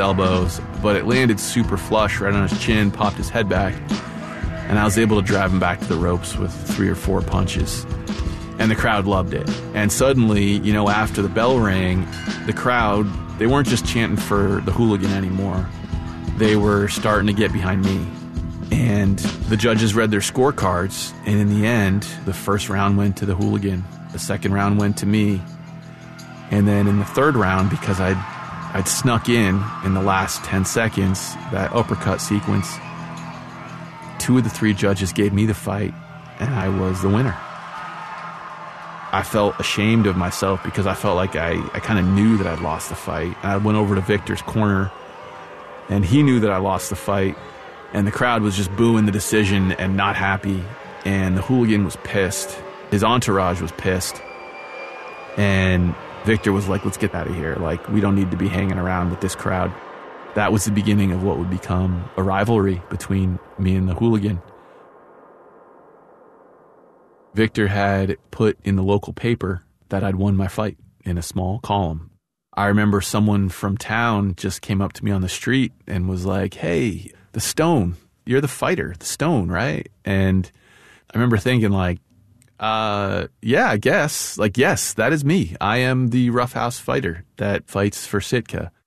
elbows, but it landed super flush right on his chin, popped his head back, and I was able to drive him back to the ropes with 3 or 4 punches. And the crowd loved it. And suddenly, after the bell rang, the crowd, they weren't just chanting for the hooligan anymore. They were starting to get behind me. And the judges read their scorecards, and in the end, the first round went to the hooligan. The second round went to me. And then in the third round, because I'd snuck in the last 10 seconds, that uppercut sequence, 2 of the 3 judges gave me the fight, and I was the winner. I felt ashamed of myself because I felt like I kind of knew that I'd lost the fight. And I went over to Victor's corner, and he knew that I lost the fight, and the crowd was just booing the decision and not happy, and the hooligan was pissed. His entourage was pissed, and Victor was like, let's get out of here. Like, we don't need to be hanging around with this crowd. That was the beginning of what would become a rivalry between me and the hooligan. Victor had put in the local paper that I'd won my fight in a small column. I remember someone from town just came up to me on the street and was like, hey, the Stone, you're the fighter, the Stone, right? And I remember thinking like, yeah, I guess. Like, yes, that is me. I am the Rough House fighter that fights for Sitka.